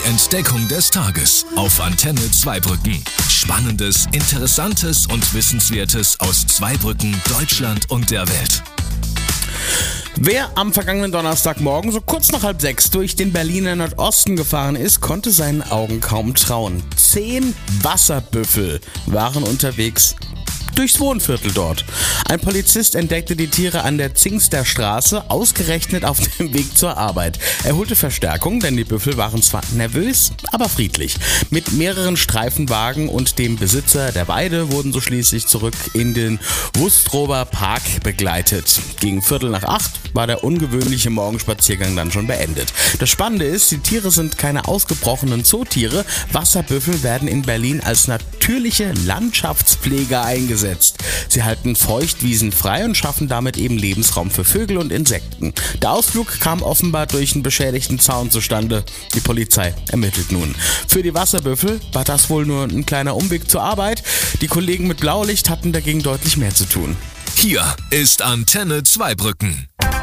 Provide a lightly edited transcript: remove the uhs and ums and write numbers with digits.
Entdeckung des Tages auf Antenne Zweibrücken. Spannendes, Interessantes und Wissenswertes aus Zweibrücken, Deutschland und der Welt. Wer am vergangenen Donnerstagmorgen so kurz nach 5:30 durch den Berliner Nordosten gefahren ist, konnte seinen Augen kaum trauen. 10 Wasserbüffel waren unterwegs durchs Wohnviertel dort. Ein Polizist entdeckte die Tiere an der Zingsterstraße, ausgerechnet auf dem Weg zur Arbeit. Er holte Verstärkung, denn die Büffel waren zwar nervös, aber friedlich. Mit mehreren Streifenwagen und dem Besitzer der Weide wurden so schließlich zurück in den Wustrower Park begleitet. Gegen 7:45 war der ungewöhnliche Morgenspaziergang dann schon beendet. Das Spannende ist, die Tiere sind keine ausgebrochenen Zootiere. Wasserbüffel werden in Berlin als natürliche Landschaftspfleger eingesetzt. Sie halten Feuchtwiesen frei und schaffen damit eben Lebensraum für Vögel und Insekten. Der Ausflug kam offenbar durch einen beschädigten Zaun zustande. Die Polizei ermittelt nun. Für die Wasserbüffel war das wohl nur ein kleiner Umweg zur Arbeit. Die Kollegen mit Blaulicht hatten dagegen deutlich mehr zu tun. Hier ist Antenne Zweibrücken.